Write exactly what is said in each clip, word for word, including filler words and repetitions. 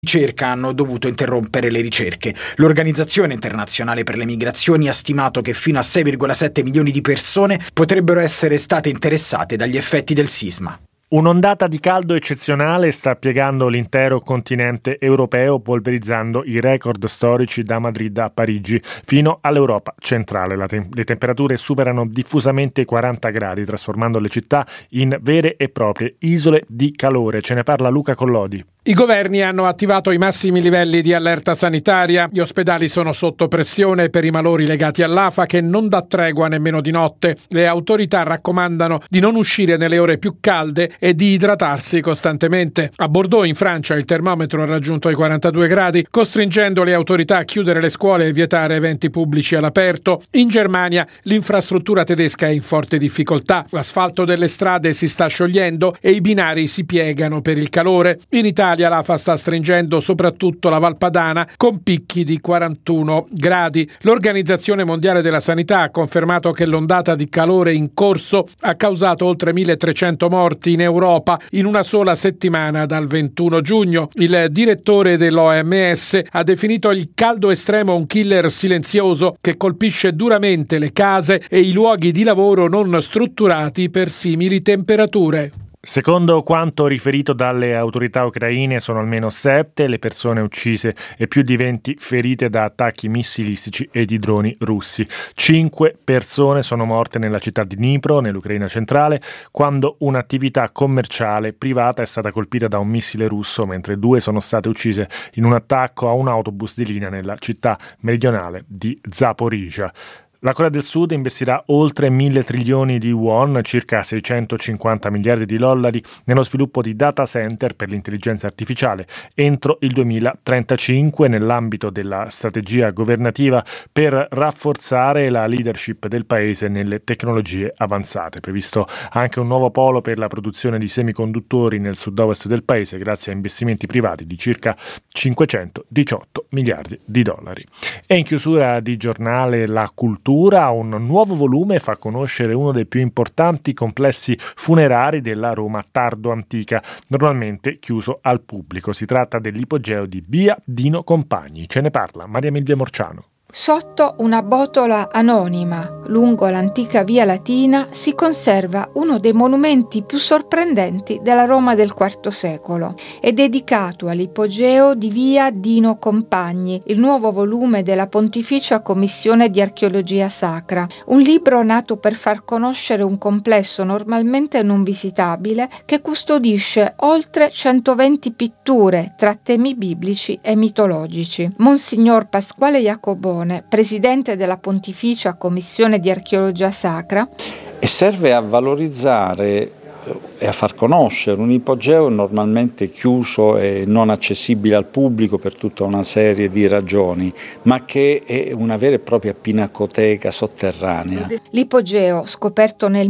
ricerca hanno dovuto interrompere le ricerche. L'Organizzazione Internazionale per le Migrazioni ha stimato che fino a sei virgola sette milioni di persone potrebbero essere state interessate dagli effetti del sisma. Un'ondata di caldo eccezionale sta piegando l'intero continente europeo, polverizzando i record storici da Madrid a Parigi fino all'Europa centrale. La te- le temperature superano diffusamente i quaranta gradi, trasformando le città in vere e proprie isole di calore. Ce ne parla Luca Collodi. I governi hanno attivato i massimi livelli di allerta sanitaria, gli ospedali sono sotto pressione per i malori legati all'afa che non dà tregua nemmeno di notte. Le autorità raccomandano di non uscire nelle ore più calde e di idratarsi costantemente. A Bordeaux, in Francia, il termometro ha raggiunto i quarantadue gradi, costringendo le autorità a chiudere le scuole e vietare eventi pubblici all'aperto. In Germania l'infrastruttura tedesca è in forte difficoltà, l'asfalto delle strade si sta sciogliendo e i binari si piegano per il calore. In Italia l'afa sta stringendo soprattutto la Val Padana con picchi di quarantuno gradi. L'Organizzazione Mondiale della Sanità ha confermato che l'ondata di calore in corso ha causato oltre milletrecento morti in Europa in una sola settimana dal ventuno giugno. Il direttore dell'O M S ha definito il caldo estremo un killer silenzioso che colpisce duramente le case e i luoghi di lavoro non strutturati per simili temperature. Secondo quanto riferito dalle autorità ucraine, sono almeno sette le persone uccise e più di venti ferite da attacchi missilistici e di droni russi. Cinque persone sono morte nella città di Dnipro, nell'Ucraina centrale, quando un'attività commerciale privata è stata colpita da un missile russo, mentre due sono state uccise in un attacco a un autobus di linea nella città meridionale di Zaporizhzhia. La Corea del Sud investirà oltre mille trilioni di won, circa seicentocinquanta miliardi di dollari, nello sviluppo di data center per l'intelligenza artificiale entro il duemilatrentacinque nell'ambito della strategia governativa per rafforzare la leadership del paese nelle tecnologie avanzate. Previsto anche un nuovo polo per la produzione di semiconduttori nel sud-ovest del paese grazie a investimenti privati di circa cinquecentodiciotto miliardi di dollari. E in chiusura di giornale La Cultura, un nuovo volume fa conoscere uno dei più importanti complessi funerari della Roma tardo-antica, normalmente chiuso al pubblico. Si tratta dell'ipogeo di Via Dino Compagni. Ce ne parla Maria Milvia Morciano. Sotto una botola anonima, lungo l'antica Via Latina, si conserva uno dei monumenti più sorprendenti della Roma del quarto secolo. È dedicato all'ipogeo di Via Dino Compagni, il nuovo volume della Pontificia Commissione di Archeologia Sacra, un libro nato per far conoscere un complesso normalmente non visitabile che custodisce oltre centoventi pitture tra temi biblici e mitologici. Monsignor Pasquale Iacoboni, presidente della Pontificia Commissione di Archeologia Sacra, e serve a valorizzare e a far conoscere un ipogeo normalmente chiuso e non accessibile al pubblico per tutta una serie di ragioni, ma che è una vera e propria pinacoteca sotterranea. L'ipogeo, scoperto nel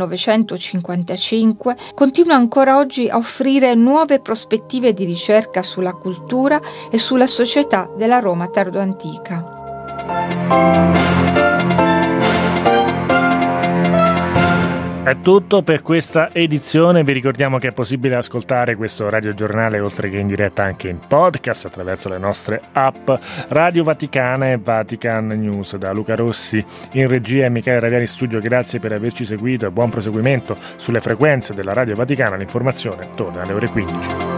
millenovecentocinquantacinque, continua ancora oggi a offrire nuove prospettive di ricerca sulla cultura e sulla società della Roma tardoantica. È tutto per questa edizione. Vi ricordiamo che è possibile ascoltare questo radiogiornale oltre che in diretta anche in podcast attraverso le nostre app Radio Vaticana e Vatican News. Da Luca Rossi in regia e Michele Raviani in studio, grazie per averci seguito e buon proseguimento sulle frequenze della Radio Vaticana. L'informazione torna alle ore quindici.